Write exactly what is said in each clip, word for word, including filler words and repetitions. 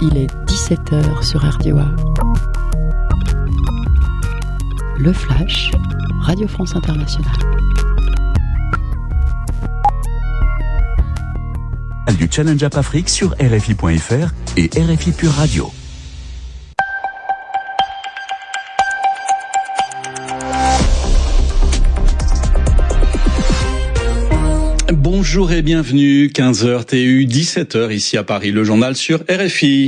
Il est dix-sept heures sur R D O A. Le Flash, Radio France Internationale. Du Challenge Up Afrique sur R F I point F R et R F I Pure Radio. Bonjour et bienvenue, quinze heures T U, dix-sept heures ici à Paris, le journal sur R F I.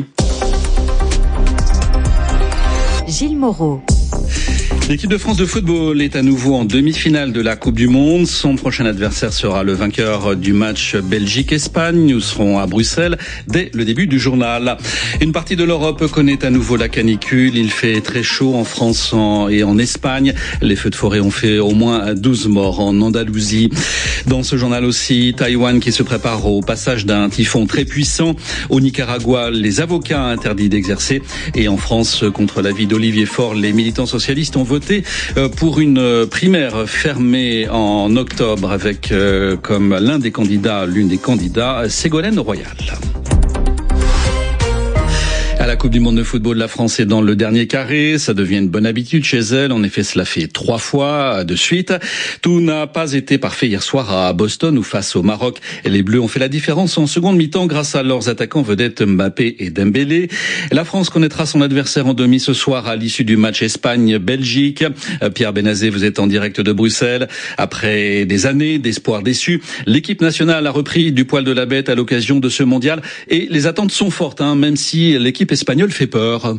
Gilles Moreau. L'équipe de France de football est à nouveau en demi-finale de la Coupe du Monde. Son prochain adversaire sera le vainqueur du match Belgique-Espagne. Nous serons à Bruxelles dès le début du journal. Une partie de l'Europe connaît à nouveau la canicule. Il fait très chaud en France et en Espagne. Les feux de forêt ont fait au moins douze morts en Andalousie. Dans ce journal aussi, Taïwan qui se prépare au passage d'un typhon très puissant. Au Nicaragua, les avocats interdits d'exercer. Et en France, contre l'avis d'Olivier Faure, les militants socialistes ont voté pour une primaire fermée en octobre avec euh, comme l'un des candidats, l'une des candidats, Ségolène Royal. À la Coupe du Monde de football, la France est dans le dernier carré. Ça devient une bonne habitude chez elle. En effet, cela fait trois fois de suite. Tout n'a pas été parfait hier soir à Boston où face au Maroc, les Bleus ont fait la différence en seconde mi-temps grâce à leurs attaquants vedettes Mbappé et Dembélé. La France connaîtra son adversaire en demi ce soir à l'issue du match Espagne-Belgique. Pierre Benazé, vous êtes en direct de Bruxelles. Après des années d'espoir déçu, l'équipe nationale a repris du poil de la bête à l'occasion de ce mondial et les attentes sont fortes, hein, même si l'équipe espagnole fait peur.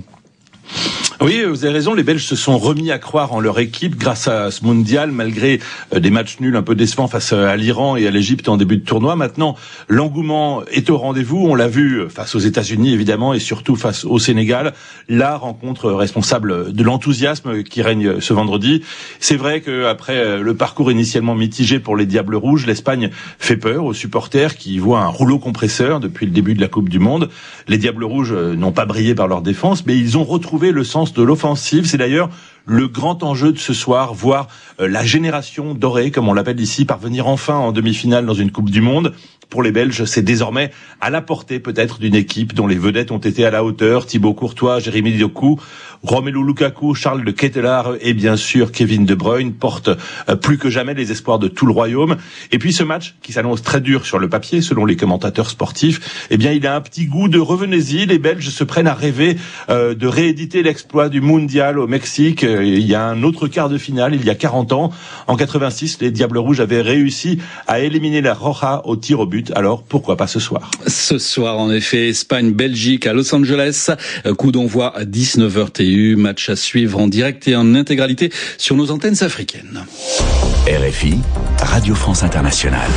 Oui, vous avez raison, les Belges se sont remis à croire en leur équipe grâce à ce mondial, malgré des matchs nuls un peu décevants face à l'Iran et à l'Égypte en début de tournoi. Maintenant, l'engouement est au rendez-vous, on l'a vu face aux États-Unis évidemment et surtout face au Sénégal. La rencontre responsable de l'enthousiasme qui règne ce vendredi. C'est vrai qu'après le parcours initialement mitigé pour les Diables Rouges, l'Espagne fait peur aux supporters qui voient un rouleau compresseur depuis le début de la Coupe du Monde. Les Diables Rouges n'ont pas brillé par leur défense, mais ils ont retrouvé le sens de l'offensive. C'est d'ailleurs le grand enjeu de ce soir, voir euh, la génération dorée, comme on l'appelle ici, parvenir enfin en demi-finale dans une Coupe du Monde. Pour les Belges, c'est désormais à la portée peut-être d'une équipe dont les vedettes ont été à la hauteur. Thibaut Courtois, Jérémy Doku, Romelu Lukaku, Charles de Ketelaere et bien sûr Kevin De Bruyne portent euh, plus que jamais les espoirs de tout le royaume. Et puis ce match, qui s'annonce très dur sur le papier, selon les commentateurs sportifs, eh bien il a un petit goût de revenez-y. Les Belges se prennent à rêver euh, de rééditer l'exploit du mondial au Mexique. Il y a un autre quart de finale, il y a quarante ans. En quatre-vingt-six, les Diables Rouges avaient réussi à éliminer la Roja au tir au but. Alors, pourquoi pas ce soir ? Ce soir, en effet, Espagne-Belgique à Los Angeles. Coup d'envoi à dix-neuf heures T U. Match à suivre en direct et en intégralité sur nos antennes africaines. R F I, Radio France Internationale.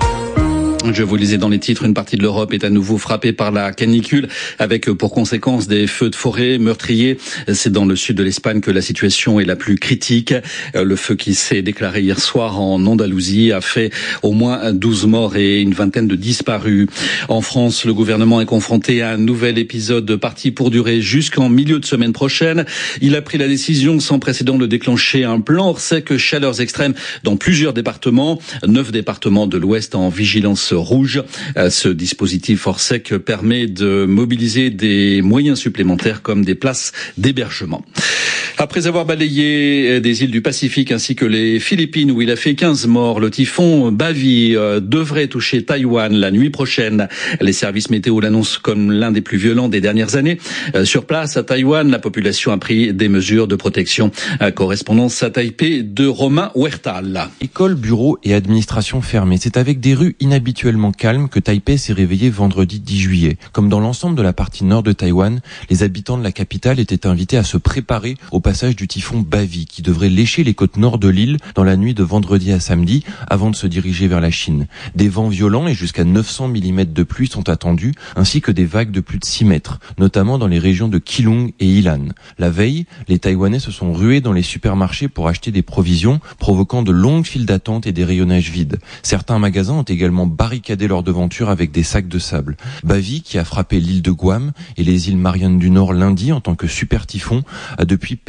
Je vous lisais dans les titres, une partie de l'Europe est à nouveau frappée par la canicule avec pour conséquence des feux de forêt meurtriers. C'est dans le sud de l'Espagne que la situation est la plus critique. Le feu qui s'est déclaré hier soir en Andalousie a fait au moins douze morts et une vingtaine de disparus. En France, le gouvernement est confronté à un nouvel épisode parti pour durer jusqu'en milieu de semaine prochaine. Il a pris la décision sans précédent de déclencher un plan hors sec chaleurs extrêmes dans plusieurs départements. Neuf départements de l'Ouest en vigilance rouge. Ce dispositif hors sec permet de mobiliser des moyens supplémentaires comme des places d'hébergement. Après avoir balayé des îles du Pacifique ainsi que les Philippines où il a fait quinze morts, le typhon Bavi devrait toucher Taïwan la nuit prochaine. Les services météo l'annoncent comme l'un des plus violents des dernières années. Sur place, à Taïwan, la population a pris des mesures de protection. Correspondance à Taipei de Romain Huertal. École, bureaux et administration fermées. C'est avec des rues inhabituellement calmes que Taipei s'est réveillé vendredi dix juillet. Comme dans l'ensemble de la partie nord de Taïwan, les habitants de la capitale étaient invités à se préparer au passage du typhon Bavi qui devrait lécher les côtes nord de l'île dans la nuit de vendredi à samedi avant de se diriger vers la Chine. Des vents violents et jusqu'à neuf cents millimètres de pluie sont attendus ainsi que des vagues de plus de six mètres, notamment dans les régions de Keelung et Ilan. La veille, les Taïwanais se sont rués dans les supermarchés pour acheter des provisions, provoquant de longues files d'attente et des rayonnages vides. Certains magasins ont également barricadé leur devanture avec des sacs de sable. Bavi, qui a frappé l'île de Guam et les îles Mariannes du Nord lundi en tant que super typhon, a depuis perdu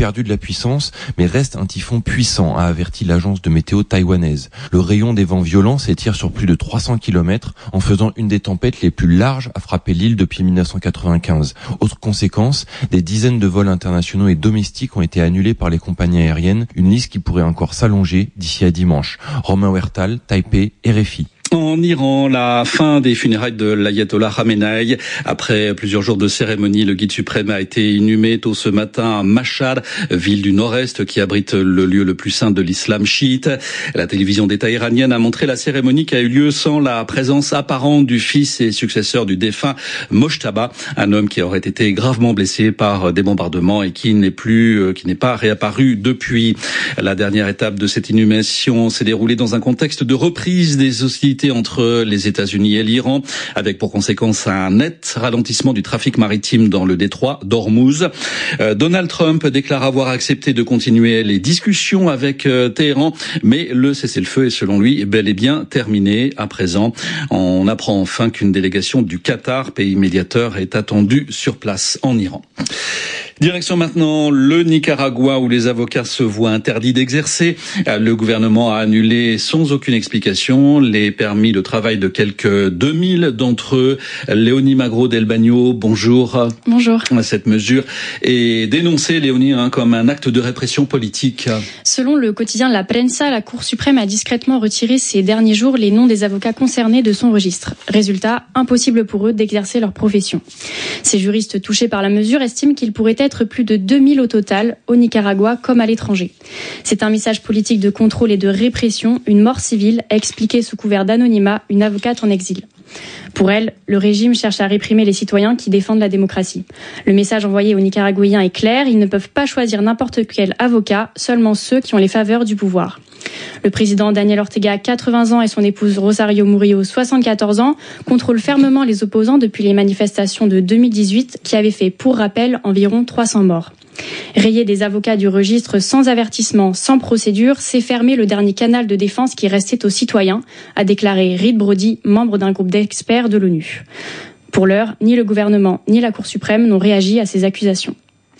perdu de la puissance, mais reste un typhon puissant, a averti l'agence de météo taïwanaise. Le rayon des vents violents s'étire sur plus de trois cents kilomètres, en faisant une des tempêtes les plus larges à frapper l'île depuis mille neuf cent quatre-vingt-quinze. Autre conséquence, des dizaines de vols internationaux et domestiques ont été annulés par les compagnies aériennes, une liste qui pourrait encore s'allonger d'ici à dimanche. Romain Huertal, Taipei, R F I. En Iran, la fin des funérailles de l'ayatollah Khamenei. Après plusieurs jours de cérémonie, le guide suprême a été inhumé tôt ce matin à Mashhad, ville du nord-est qui abrite le lieu le plus saint de l'islam chiite. La télévision d'État iranienne a montré la cérémonie qui a eu lieu sans la présence apparente du fils et successeur du défunt Mojtaba, un homme qui aurait été gravement blessé par des bombardements et qui n'est plus, qui n'est pas réapparu depuis. La dernière étape de cette inhumation s'est déroulée dans un contexte de reprise des hostilités entre les États-Unis et l'Iran, avec pour conséquence un net ralentissement du trafic maritime dans le détroit d'Ormuz. Euh, Donald Trump déclare avoir accepté de continuer les discussions avec euh, Téhéran, mais le cessez-le-feu est selon lui bel et bien terminé à présent. On apprend enfin qu'une délégation du Qatar, pays médiateur, est attendue sur place en Iran. Direction maintenant le Nicaragua où les avocats se voient interdits d'exercer. Le gouvernement a annulé sans aucune explication les permis de travail de quelques deux mille d'entre eux. Léonie Magro del Bagno, bonjour. Bonjour. Cette mesure est dénoncée, Léonie, hein, comme un acte de répression politique. Selon le quotidien La Prensa, la Cour suprême a discrètement retiré ces derniers jours les noms des avocats concernés de son registre. Résultat, impossible pour eux d'exercer leur profession. Ces juristes touchés par la mesure estiment qu'il pourrait être plus de deux mille au total, au Nicaragua comme à l'étranger. C'est un message politique de contrôle et de répression, une mort civile, a expliqué sous couvert d'anonymat une avocate en exil. Pour elle, le régime cherche à réprimer les citoyens qui défendent la démocratie. Le message envoyé aux Nicaraguayens est clair, ils ne peuvent pas choisir n'importe quel avocat, seulement ceux qui ont les faveurs du pouvoir. Le président Daniel Ortega, quatre-vingts ans, et son épouse Rosario Murillo, soixante-quatorze ans, contrôlent fermement les opposants depuis les manifestations de deux mille dix-huit qui avaient fait, pour rappel, environ trois cents morts. Rayer des avocats du registre sans avertissement, sans procédure, c'est fermer le dernier canal de défense qui restait aux citoyens, a déclaré Reed Brody, membre d'un groupe d'experts de l'ONU. Pour l'heure, ni le gouvernement ni la Cour suprême n'ont réagi à ces accusations.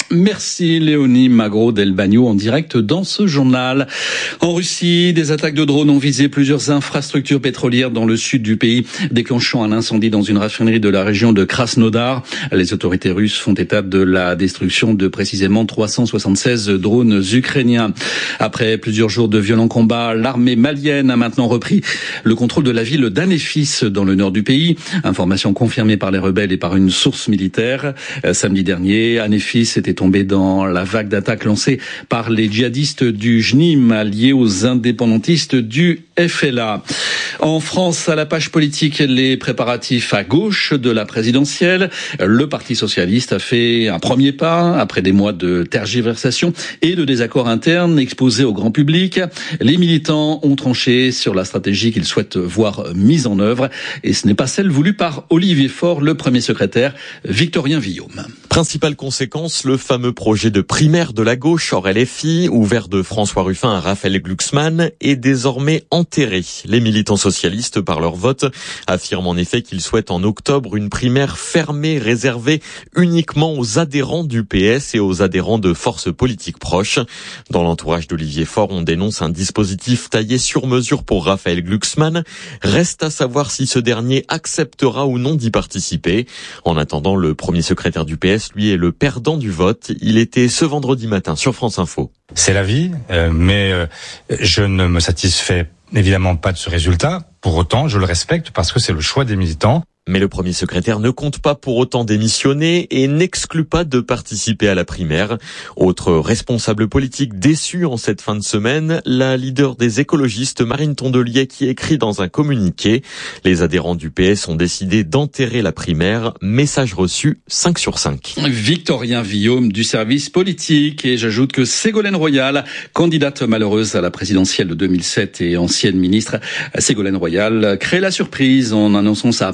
Merci Léonie Magro del Bagno en direct dans ce journal. En Russie, des attaques de drones ont visé plusieurs infrastructures pétrolières dans le sud du pays, déclenchant un incendie dans une raffinerie de la région de Krasnodar. Les autorités russes font état de la destruction de précisément trois cent soixante-seize drones ukrainiens. Après plusieurs jours de violents combats, l'armée malienne a maintenant repris le contrôle de la ville d'Anéfis dans le nord du pays. Information confirmée par les rebelles et par une source militaire. Samedi dernier, Anéfis était tombé dans la vague d'attaques lancée par les djihadistes du J N I M alliés aux indépendantistes du F L A. En France, à la page politique, les préparatifs à gauche de la présidentielle. Le Parti socialiste a fait un premier pas après des mois de tergiversation et de désaccords internes exposés au grand public. Les militants ont tranché sur la stratégie qu'ils souhaitent voir mise en œuvre et ce n'est pas celle voulue par Olivier Faure, le premier secrétaire, Victorien Villaume. Principale conséquence, le fameux projet de primaire de la gauche hors L F I, ouvert de François Ruffin à Raphaël Glucksmann, est désormais enterré. Les militants socialistes, par leur vote, affirment en effet qu'ils souhaitent en octobre une primaire fermée, réservée uniquement aux adhérents du P S et aux adhérents de forces politiques proches. Dans l'entourage d'Olivier Faure, on dénonce un dispositif taillé sur mesure pour Raphaël Glucksmann. Reste à savoir si ce dernier acceptera ou non d'y participer. En attendant, le premier secrétaire du P S, lui, est le perdant du vote. Il était ce vendredi matin sur France Info. C'est la vie, euh, mais euh, je ne me satisfais évidemment pas de ce résultat. Pour autant, je le respecte parce que c'est le choix des militants. Mais le premier secrétaire ne compte pas pour autant démissionner et n'exclut pas de participer à la primaire. Autre responsable politique déçu en cette fin de semaine, la leader des écologistes Marine Tondelier qui écrit dans un communiqué: les adhérents du P S ont décidé d'enterrer la primaire. Message reçu cinq sur cinq. Victorien Villaume du service politique. Et j'ajoute que Ségolène Royal, candidate malheureuse à la présidentielle de deux mille sept et ancienne ministre, Ségolène Royal crée la surprise en annonçant sa participation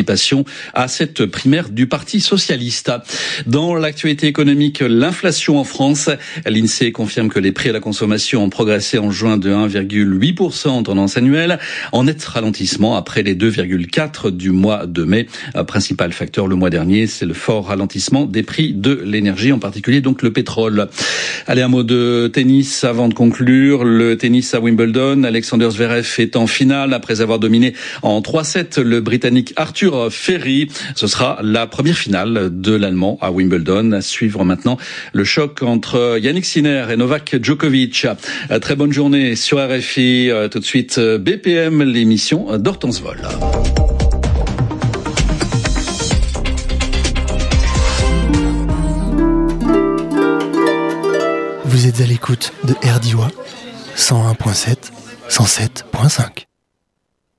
participation à cette primaire du Parti socialiste. Dans l'actualité économique, l'inflation en France, l'INSEE confirme que les prix à la consommation ont progressé en juin de un virgule huit pour cent en tendance annuelle, en net ralentissement après les deux virgule quatre du mois de mai. Principal facteur le mois dernier, c'est le fort ralentissement des prix de l'énergie, en particulier donc le pétrole. Allez, un mot de tennis avant de conclure. Le tennis à Wimbledon, Alexander Zverev est en finale après avoir dominé en trois sept le Britannique Arthur Ferry. Ce sera la première finale de l'Allemand à Wimbledon. À suivre maintenant le choc entre Yannick Sinner et Novak Djokovic. Très bonne journée sur R F I. Tout de suite B P M, l'émission d'Hortense Vol. Vous êtes à l'écoute de R D I W A cent un virgule sept, cent sept virgule cinq.